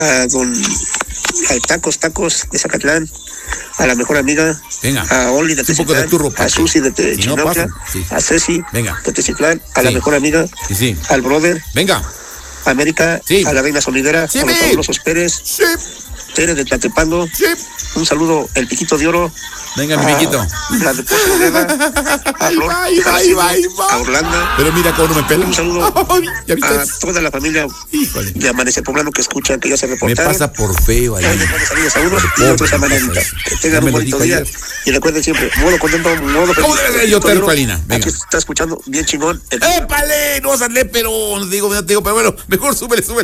a don al Tacos de Zacatlán, a la mejor amiga, venga, a Oli de Tecitlán, a Susi de Chinauca, sí, a Ceci venga, de Tecitlán, a la mejor amiga, sí, al brother, venga, a América, sí, a la Reina Solidera, sí, a los fabulosos Pérez, sí, Tere de Tlatepango, sí, un saludo, el Piquito de Oro, venga, mi Piquito, la de Pozo Rueda, a Flor, a Orlando, pero mira cómo no me pela. Un saludo ¿Ya viste? a toda la familia de Amanecer Poblano que escuchan, que ya se Me reportaron. pasa por feo ahí. Saludos a unos y otros a Manelita. Que tengan un bonito día. Y recuerden siempre, modo contento, modo feliz. ¿Cómo debe ser yo, Terpalina? Venga. Aquí está escuchando bien chingón. ¡Épale! No salé, pero no te digo, pero bueno, mejor súbele.